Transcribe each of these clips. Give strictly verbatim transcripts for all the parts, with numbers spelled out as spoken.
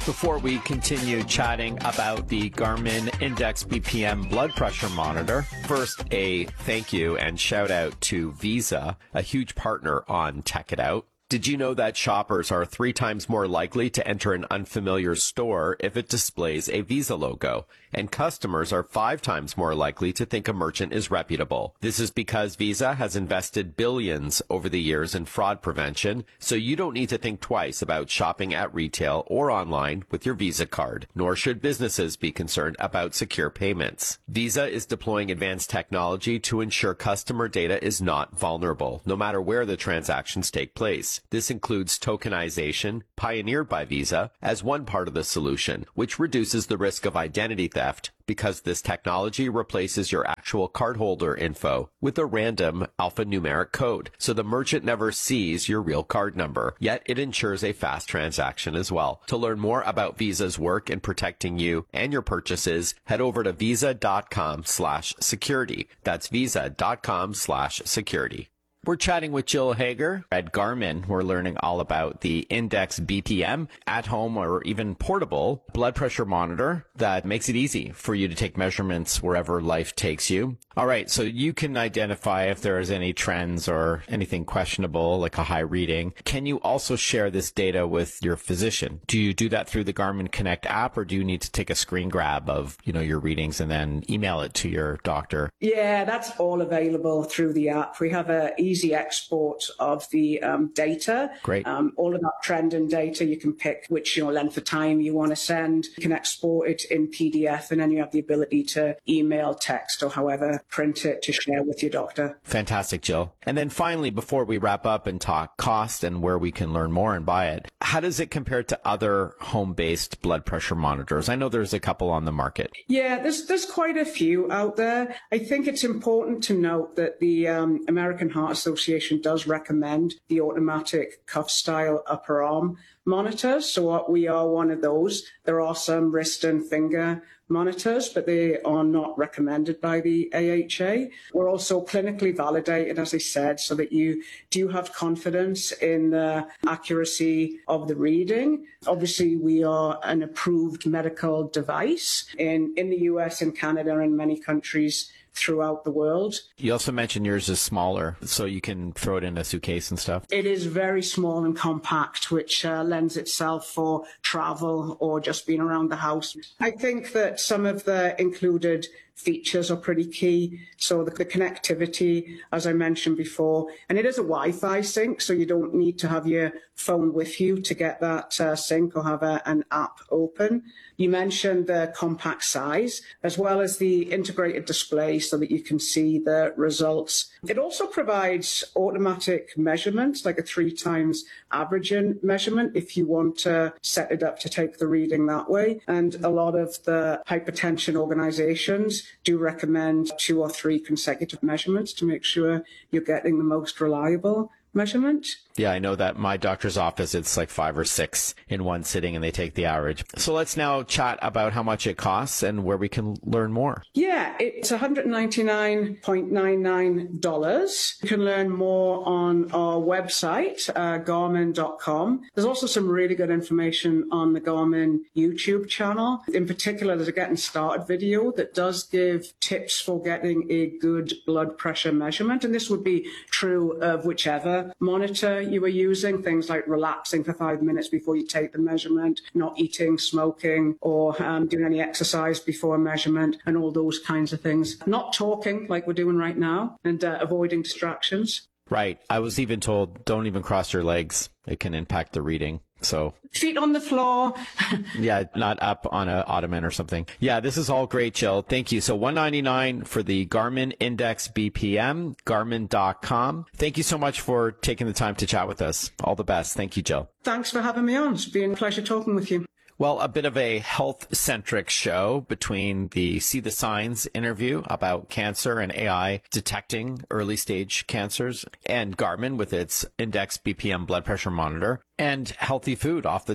Before we continue chatting about the Garmin Index B P M blood pressure monitor, first a thank you and shout out to Visa, a huge partner on Tech It Out. Did you know that shoppers are three times more likely to enter an unfamiliar store if it displays a Visa logo? And customers are five times more likely to think a merchant is reputable. This is because Visa has invested billions over the years in fraud prevention, so you don't need to think twice about shopping at retail or online with your Visa card, nor should businesses be concerned about secure payments. Visa is deploying advanced technology to ensure customer data is not vulnerable, no matter where the transactions take place. This includes tokenization, pioneered by Visa, as one part of the solution, which reduces the risk of identity theft because this technology replaces your actual cardholder info with a random alphanumeric code, so the merchant never sees your real card number, yet it ensures a fast transaction as well. To learn more about Visa's work in protecting you and your purchases, head over to visa.com slash security. That's visa.com slash security. We're chatting with Jill Hager at Garmin. We're learning all about the Index B P M at home or even portable blood pressure monitor that makes it easy for you to take measurements wherever life takes you. All right, so you can identify if there is any trends or anything questionable, like a high reading. Can you also share this data with your physician? Do you do that through the Garmin Connect app, or do you need to take a screen grab of, you know, your readings and then email it to your doctor? Yeah, that's all available through the app. We have a easy export of the um, data. Great. Um, all of that trending data, you can pick which, you know, length of time you want to send. You can export it in P D F, and then you have the ability to email, text, or however, print it to share with your doctor. Fantastic, Jill. And then finally, before we wrap up and talk cost and where we can learn more and buy it, how does it compare to other home-based blood pressure monitors? I know there's a couple on the market. Yeah, there's there's quite a few out there. I think it's important to note that the um, American Heart Association does recommend the automatic cuff-style upper arm monitors. So we are one of those. There are some wrist and finger monitors, but they are not recommended by the A H A. We're also clinically validated, as I said, so that you do have confidence in the accuracy of the reading. Obviously, we are an approved medical device in, in the U S and Canada and many countries throughout the world. You also mentioned yours is smaller, so you can throw it in a suitcase and stuff. It is very small and compact, which uh, lends itself for travel or just being around the house. I think that some of the included features are pretty key. So the, the connectivity, as I mentioned before, and it is a Wi-Fi sync, so you don't need to have your phone with you to get that uh, sync or have a, an app open. You mentioned the compact size, as well as the integrated display so that you can see the results. It also provides automatic measurements, like a three times averaging measurement, if you want to set it up to take the reading that way. And a lot of the hypertension organizations do recommend two or three consecutive measurements to make sure you're getting the most reliable measurement. Yeah, I know that my doctor's office, it's like five or six in one sitting and they take the average. So let's now chat about how much it costs and where we can learn more. Yeah, it's one hundred ninety-nine dollars and ninety-nine cents. You can learn more on our website, uh, garmin dot com. There's also some really good information on the Garmin YouTube channel. In particular, there's a getting started video that does give tips for getting a good blood pressure measurement. And this would be true of whichever monitor you were using, things like relaxing for five minutes before you take the measurement, not eating, smoking, or um, doing any exercise before a measurement, and all those kinds of things. Not talking like we're doing right now, and uh, avoiding distractions. Right. I was even told, don't even cross your legs. It can impact the reading. So feet on the floor. Yeah, not up on an ottoman or something. Yeah, this is all great, Jill. Thank you. So one hundred ninety-nine dollars for the Garmin Index B P M, garmin dot com. Thank you so much for taking the time to chat with us. All the best. Thank you, Jill. Thanks for having me on. It's been a pleasure talking with you. Well, a bit of a health-centric show between the See the Signs interview about cancer and A I detecting early-stage cancers, and Garmin with its Index B P M blood pressure monitor, and healthy food off the top.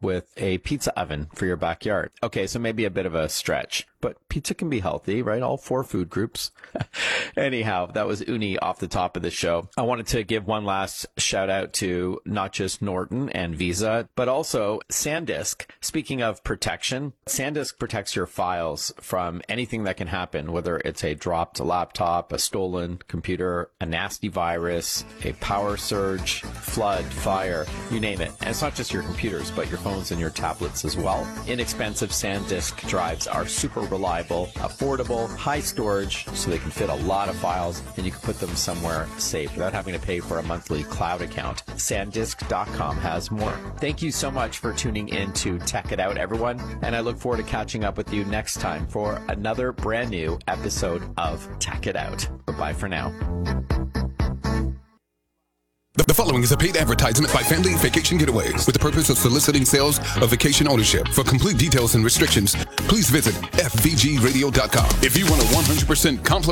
with a pizza oven for your backyard. Okay, so maybe a bit of a stretch, but pizza can be healthy, right? All four food groups. Anyhow, that was Uni off the top of the show. I wanted to give one last shout out to not just Norton and Visa, but also SanDisk. Speaking of protection, SanDisk protects your files from anything that can happen, whether it's a dropped laptop, a stolen computer, a nasty virus, a power surge, flood, fire, you name it. And it's not just your computers, but your phones and your tablets as well. Inexpensive SanDisk drives are super reliable, affordable, high storage, so they can fit a lot of files, and you can put them somewhere safe without having to pay for a monthly cloud account. SanDisk dot com has more. Thank you so much for tuning in to Tech It Out, everyone, and I look forward to catching up with you next time for another brand new episode of Tech It Out. Bye for now. The following is a paid advertisement by Family Vacation Getaways with the purpose of soliciting sales of vacation ownership. For complete details and restrictions, please visit F V G radio dot com. If you want a one hundred percent complimentary